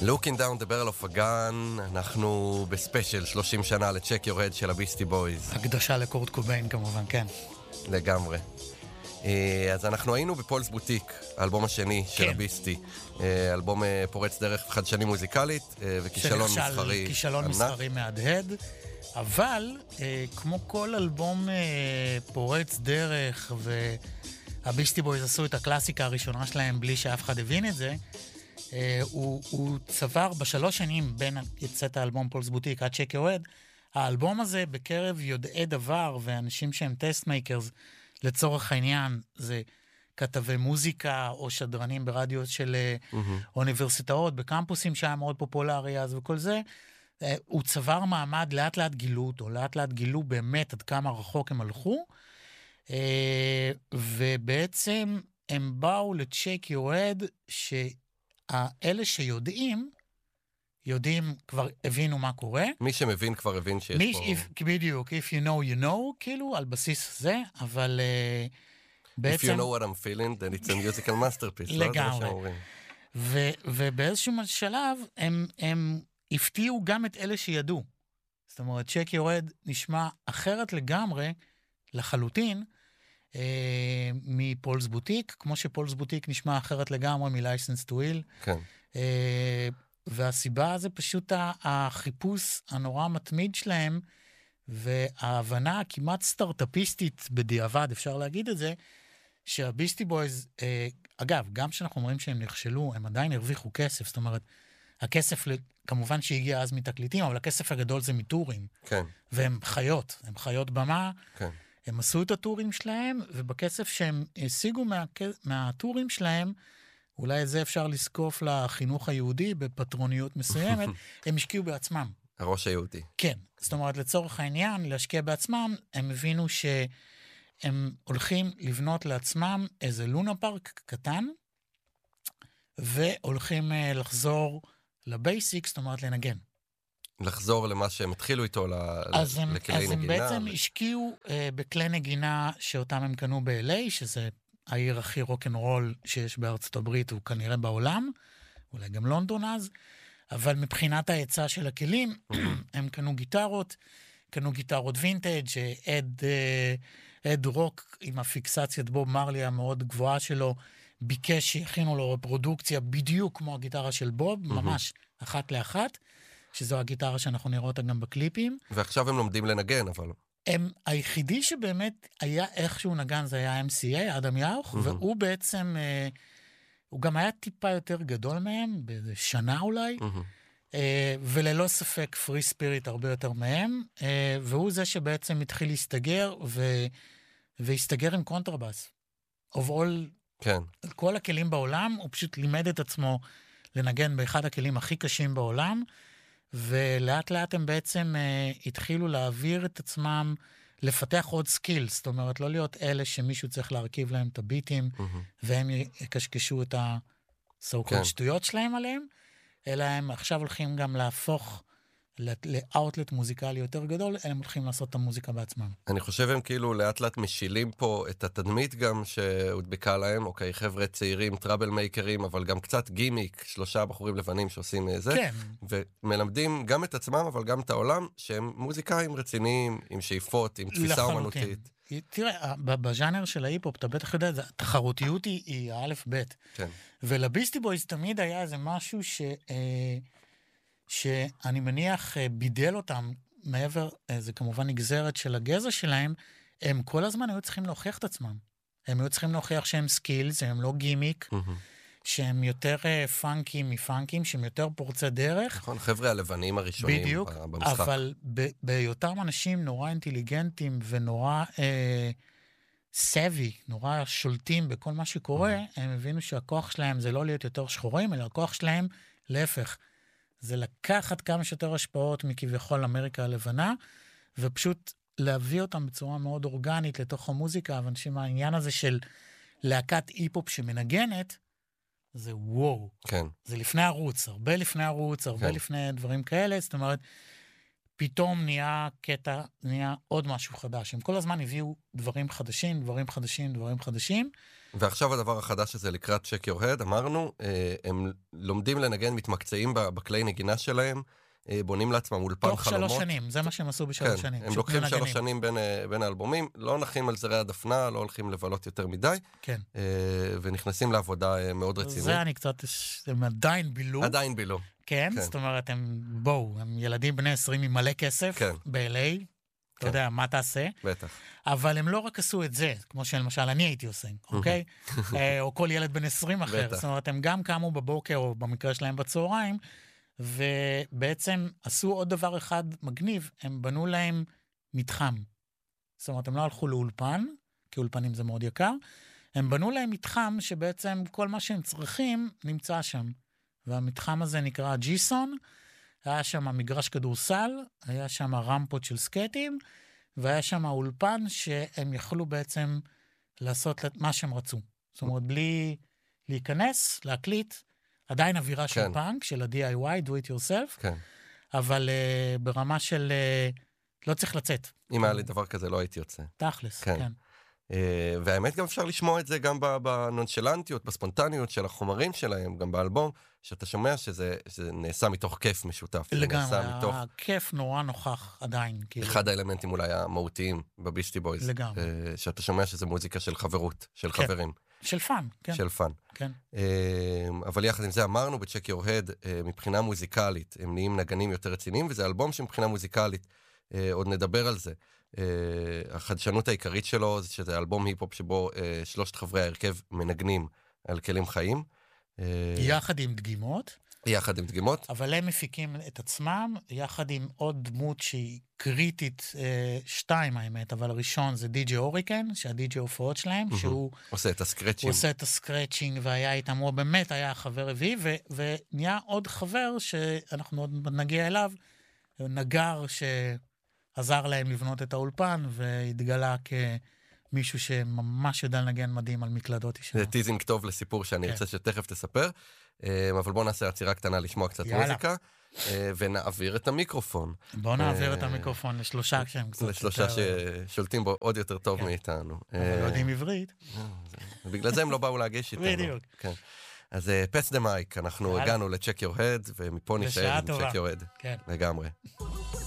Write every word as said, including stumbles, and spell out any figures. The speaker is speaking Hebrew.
Looking down the barrel of a gun, אנחנו בספיישל שלושים שנה ל-Check Your Head של הביסטי בויז. הקדשה לקורט קוביין כמובן, כן. לגמרי. אז אנחנו היינו בפולס בוטיק, האלבום השני של הביסטי. אלבום פורץ דרך חדשני מוזיקלית וכישלון מסחרי. כישלון מסחרי מהדהד, אבל כמו כל אלבום פורץ דרך, והביסטי בויז עשו את הקלאסיקה הראשונה שלהם בלי שאף אחד הבין את זה, הוא, הוא צבר בשלוש שנים בין יצאת האלבום פולס בוטיק עד Check Your Head, האלבום הזה בקרב יודעי דבר ואנשים שהם טסט מייקרס, לצורך העניין זה כתבי מוזיקה או שדרנים ברדיו של mm-hmm. אוניברסיטאות, בקמפוסים שהיה מאוד פופולרי אז וכל זה, הוא צבר מעמד, לאט לאט גילו אותו, לאט לאט גילו באמת עד כמה רחוק הם הלכו, ובעצם הם באו ל-Check Your Head שהאלה שיודעים, יודעים, כבר הבינו מה קורה. מי שמבין כבר הבין שיש מי, פה... If, בדיוק, if you know, you know, כאילו, על בסיס זה, אבל uh, בעצם... If you know what I'm feeling, then it's a musical masterpiece. לגמרי. ו, ובאיזשהו שלב, הם, הם הפתיעו גם את אלה שידעו. זאת אומרת, Check Your Head נשמע אחרת לגמרי, לחלוטין, uh, מפולס בוטיק, כמו שפולס בוטיק נשמע אחרת לגמרי מ-License to Ill. כן. Uh, והסיבה זה פשוט החיפוש הנורא מתמיד שלהם, וההבנה הכמעט סטארט-אפיסטית בדיעבד, אפשר להגיד את זה, שהביסטי בויז, אגב, גם שאנחנו אומרים שהם נכשלו, הם עדיין הרוויחו כסף, זאת אומרת, הכסף כמובן שהגיע אז מתקליטים, אבל הכסף הגדול זה מטורים. כן. והם חיות, הם חיות במה, כן. הם עשו את הטורים שלהם, ובכסף שהם השיגו מה, מהטורים שלהם, אולי את זה אפשר לסקוף לחינוך היהודי בפטרוניות מסוימת, הם השקיעו בעצמם. הראש היהודי. כן, זאת אומרת, לצורך העניין, להשקיע בעצמם, הם הבינו שהם הולכים לבנות לעצמם איזה לונה פארק קטן, והולכים לחזור לבייסיק, זאת אומרת, לנגן. לחזור למה שהם התחילו איתו, אז הם, לכלי אז נגינה. הם בעצם ו... השקיעו uh, בכלי נגינה שאותם הם קנו ב-אל איי, שזה העיר הכי רוק'נ'רול שיש בארצות הברית, הוא כנראה בעולם, אולי גם לונדון אז, אבל מבחינת ההיצע של הכלים, הם קנו גיטרות, קנו גיטרות וינטג', אד, אד רוק עם הפיקסציית בוב מרלי המאוד גבוהה שלו, ביקש שיכינו לו רפרודוקציה בדיוק כמו הגיטרה של בוב, ממש אחת לאחת, שזו הגיטרה שאנחנו נראה אותה גם בקליפים. ועכשיו הם לומדים לנגן, אבל... הם, היחידי שבאמת היה איכשהו נגן, זה היה אם סי איי, אדם יאוך, mm-hmm. והוא בעצם, אה, הוא גם היה טיפה יותר גדול מהם, באיזה שנה אולי, mm-hmm. אה, וללא ספק פרי ספיריט הרבה יותר מהם, אה, והוא זה שבעצם התחיל להסתגר, ו, והסתגר עם קונטרבאס. אוברול, כן. כל הכלים בעולם, הוא פשוט לימד את עצמו לנגן באחד הכלים הכי קשים בעולם, ולאט לאט הם בעצם uh, התחילו להעביר את עצמם, לפתח עוד סקיל, זאת אומרת, לא להיות אלה שמישהו צריך להרכיב להם את הביטים, mm-hmm. והם יקשקשו את הסו-קולד כן. שטויות שלהם עליהם, אלא הם עכשיו הולכים גם להפוך לאוטלט מוזיקלי יותר גדול, הם הולכים לעשות את המוזיקה בעצמם. אני חושב הם כאילו לאט לאט משילים פה את התדמית גם שהודבקה להם, אוקיי, חבר'ה צעירים, טראבל מייקרים, אבל גם קצת גימיק, שלושה בחורים לבנים שעושים זה, כן. ומלמדים גם את עצמם, אבל גם את העולם, שהם מוזיקאים רציניים, עם שאיפות, עם תפיסה אומנותית. תראה, בז'אנר של ההיפ-הופ, אתה בטח יודע, התחרותיות היא האלף בית. כן. ולביסטי בויז תמיד היה איזה משהו ש... שאני מניח בידל אותם מעבר, זה כמובן נגזרת של הגזע שלהם, הם כל הזמן היו צריכים להוכיח את עצמם. הם היו צריכים להוכיח שהם סקילס, הם לא גימיק, mm-hmm. שהם יותר פאנקים מפאנקים, שהם יותר פורצי דרך. נכון, חבר'ה הלבנים הראשונים בדיוק, במשחק. אבל ב- בהיותם אנשים נורא אינטליגנטים ונורא אה, סבי, נורא שולטים בכל מה שקורה, mm-hmm. הם הבינו שהכוח שלהם זה לא להיות יותר שחורים, אלא הכוח שלהם להפך. זה לקחת כמה שיותר השפעות מכביכול אמריקה הלבנה, ופשוט להביא אותם בצורה מאוד אורגנית לתוך המוזיקה, ואנשים העניין הזה של להקת היפ-הופ שמנגנת, זה וואו. כן. זה לפני ערוץ, הרבה לפני ערוץ, הרבה כן. לפני דברים כאלה, זאת אומרת, פתאום נהיה קטע, נהיה עוד משהו חדש. הם כל הזמן הביאו דברים חדשים, דברים חדשים, דברים חדשים, ועכשיו הדבר החדש הזה לקראת Check Your Head, אמרנו, הם לומדים לנגן, מתמקצעים בכלי נגינה שלהם, בונים לעצמם אולפן תוך חלומות. תוך שלוש שנים, זה מה שהם עשו בשלוש כן, שנים. הם לוקחים שלוש שנים בין, בין האלבומים, לא נחים על זרי הדפנה, לא הולכים לבלות יותר מדי, כן. ונכנסים לעבודה מאוד רצינית. זה אני קצת, הם עדיין בילו. עדיין בילו. כן, כן. זאת אומרת, הם, בואו, הם ילדים בני עשרים עם מלא כסף, כן. ב-אל איי, כן. אתה יודע, מה תעשה? בטח. אבל הם לא רק עשו את זה, כמו שלמשל אני הייתי עושה, אוקיי? או כל ילד בן עשרים אחר. זאת אומרת, הם גם קמו בבוקר, או במקרה שלהם בצהריים, ובעצם עשו עוד דבר אחד מגניב, הם בנו להם מתחם. זאת אומרת, הם לא הלכו לאולפן, כי אולפנים זה מאוד יקר, הם בנו להם מתחם שבעצם כל מה שהם צריכים נמצא שם. והמתחם הזה נקרא ג'יסון, היה שם מגרש כדורסל, היה שם רמפות של סקטים, והיה שם אולפן שהם יכלו בעצם לעשות מה שהם רצו. זאת אומרת, בלי להיכנס, להקליט, עדיין אווירה של כן. פאנק, של ה-די איי וואי, do it yourself, כן. אבל uh, ברמה של uh, לא צריך לצאת. אם היה לי דבר כזה, לא הייתי יוצא. תכלס, כן. כן. Uh, והאמת גם אפשר לשמוע את זה גם בנונשלנטיות, בספונטניות של החומרים שלהם, גם באלבום, שאתה שומע שזה, שזה נעשה מתוך כיף משותף. לגמרי, מתוך... הכיף נורא נוכח עדיין. כאילו. אחד האלמנטים אולי המהותיים בביסטי בויז. לגמרי. Uh, שאתה שומע שזה מוזיקה של חברות, של כן. חברים. של פן, כן. של פן. כן. Uh, אבל יחד עם זה אמרנו ב-Check Your Head, uh, מבחינה מוזיקלית, הם נהיים נגנים יותר רציניים, וזה אלבום שמבחינה מוזיקלית, uh, עוד נדבר על זה. Uh, החדשנות העיקרית שלו זה שזה אלבום היפ-הופ שבו uh, שלושת חברי ההרכב מנגנים על כלים חיים. Uh, יחד עם דגימות. יחד עם דגימות. אבל הם מפיקים את עצמם, יחד עם עוד דמות שהיא קריטית, אה, שתיים האמת, אבל הראשון זה די.ג'יי אוריקן, שהדי.ג'יי הופעות שלהם, mm-hmm. שהוא... עושה את הסקרצ'ינג. הוא עושה את הסקרצ'ינג, והיה איתם, הוא באמת היה חבר רביעי, ו- ונהיה עוד חבר שאנחנו עוד נגיע אליו, נגר שעזר להם לבנות את האולפן, והתגלה כמישהו שממש יודע לנגן מדהים על מקלדות ישנות. זה טיזינג טוב לסיפור שאני רוצה שתכף תספר. אבל בואו נעשה עצירה קטנה לשמוע קצת יאללה. מוזיקה, ונעביר את המיקרופון. בואו נעביר את המיקרופון לשלושה כשהם קצת לשלושה ששולטים בו עוד יותר טוב מאיתנו. אבל לא יודעים עברית. בגלל זה הם לא באו להגיש איתנו. בדיוק. אז פס דה מייק, אנחנו הגענו ל-Check Your Head, ומפה נשאר עם Check Your Head. לגמרי.